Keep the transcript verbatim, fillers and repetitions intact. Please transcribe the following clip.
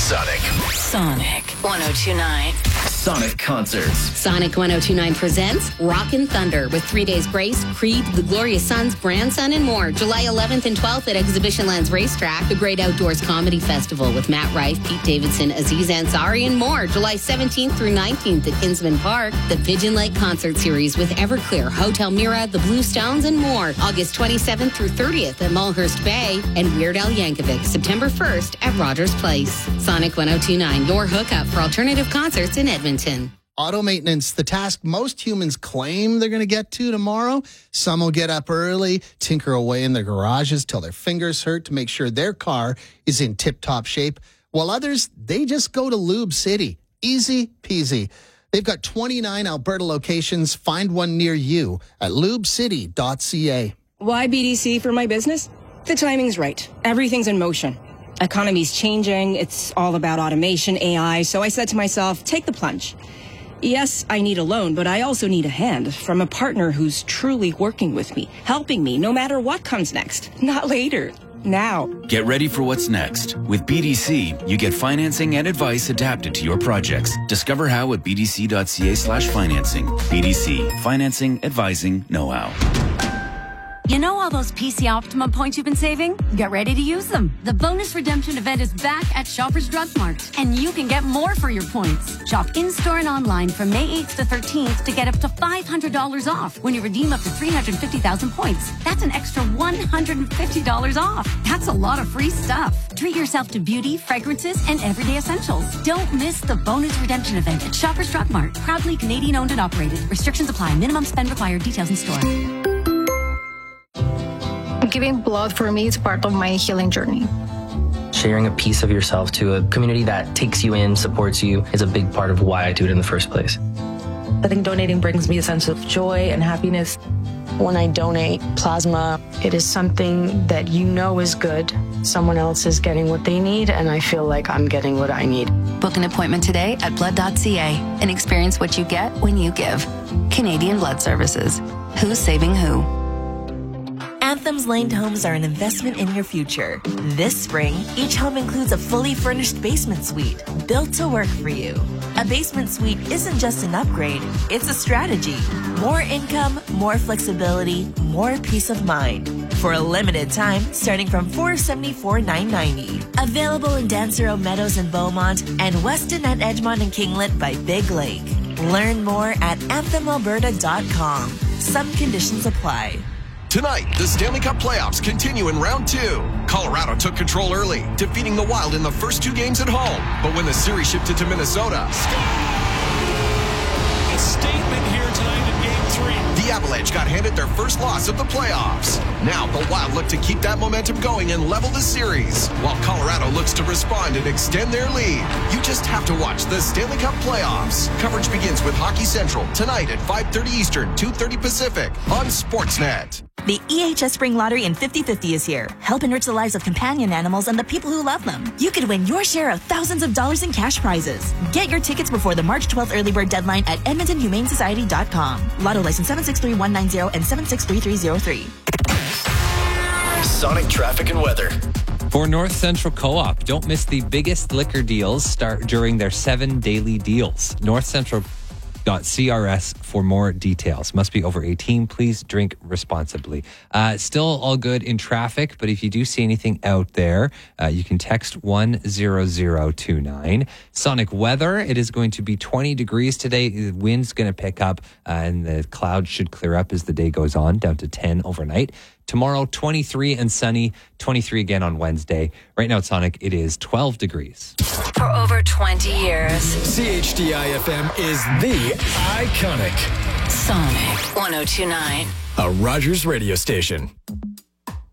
Sonic. Sonic one oh two point nine. Sonic Concerts. Sonic one oh two point nine presents Rockin' Thunder with Three Days Grace, Creed, The Glorious Sons, Grandson, and more. July eleventh and twelfth at Exhibition Lands Racetrack. The Great Outdoors Comedy Festival with Matt Rife, Pete Davidson, Aziz Ansari, and more. July seventeenth through nineteenth at Kinsman Park. The Pigeon Lake Concert Series with Everclear, Hotel Mira, The Blue Stones, and more. August twenty-seventh through thirtieth at Mulhurst Bay. And Weird Al Yankovic, September first at Rogers Place. Sonic one oh two point nine, your hookup for alternative concerts in Edmonton. Auto maintenance, the task most humans claim they're going to get to tomorrow. Some will get up early, tinker away in their garages till their fingers hurt to make sure their car is in tip-top shape, while others, they just go to Lube City. Easy peasy. They've got twenty-nine Alberta locations. Find one near you at lube city dot c a. Why B D C for my business? The timing's right. Everything's in motion. Economy's changing. It's all about automation, A I. So I said to myself, take the plunge. Yes, I need a loan, but I also need a hand from a partner who's truly working with me, helping me no matter what comes next. Not later. Now. Get ready for what's next. With B D C, you get financing and advice adapted to your projects. Discover how at b d c dot c a slash financing. B D C. Financing, advising, know-how. You know all those P C Optimum points you've been saving? Get ready to use them. The bonus redemption event is back at Shoppers Drug Mart, and you can get more for your points. Shop in-store and online from May eighth to thirteenth to get up to five hundred dollars off when you redeem up to three hundred fifty thousand points. That's an extra one hundred fifty dollars off. That's a lot of free stuff. Treat yourself to beauty, fragrances, and everyday essentials. Don't miss the bonus redemption event at Shoppers Drug Mart. Proudly Canadian owned and operated. Restrictions apply. Minimum spend required. Details in store. Giving blood for me is part of my healing journey. Sharing a piece of yourself to a community that takes you in, supports you, is a big part of why I do it in the first place. I think donating brings me a sense of joy and happiness. When I donate plasma, it is something that you know is good. Someone else is getting what they need, and I feel like I'm getting what I need. Book an appointment today at blood dot c a and experience what you get when you give. Canadian Blood Services. Who's saving who? Anthem's Laned Homes are an investment in your future. This spring, each home includes a fully furnished basement suite built to work for you. A basement suite isn't just an upgrade, it's a strategy. More income, more flexibility, more peace of mind. For a limited time, starting from four hundred seventy-four thousand nine hundred ninety dollars. Available in Dancero Meadows and Beaumont and Weston at Edgemont and Kinglet by Big Lake. Learn more at anthem alberta dot com. Some conditions apply. Tonight, the Stanley Cup playoffs continue in round two. Colorado took control early, defeating the Wild in the first two games at home. But when the series shifted to Minnesota, a statement here tonight in game three. The Avalanche got handed their first loss of the playoffs. Now the Wild look to keep that momentum going and level the series, while Colorado looks to respond and extend their lead. You just have to watch the Stanley Cup playoffs. Coverage begins with Hockey Central tonight at five thirty Eastern, two thirty Pacific on Sportsnet. The E H S Spring Lottery in fifty fifty is here. Help enrich the lives of companion animals and the people who love them. You could win your share of thousands of dollars in cash prizes. Get your tickets before the March twelfth early bird deadline at edmonton humane society dot com. Lotto license seven six three one nine zero and seven six three three zero three. Sonic traffic and weather. For North Central Co-op, don't miss the biggest liquor deals start during their seven daily deals. North Central dot c r s for more details. Must be over eighteen. Please drink responsibly. Uh, still all good in traffic, but if you do see anything out there, uh, you can text one zero zero two nine. Sonic weather, it is going to be twenty degrees today. The wind's going to pick up uh, and the clouds should clear up as the day goes on, down to ten overnight. Tomorrow, twenty-three and sunny, twenty-three again on Wednesday. Right now at Sonic, it is twelve degrees. For over twenty years, C H D I F M is the iconic Sonic one oh two point nine. A Rogers radio station.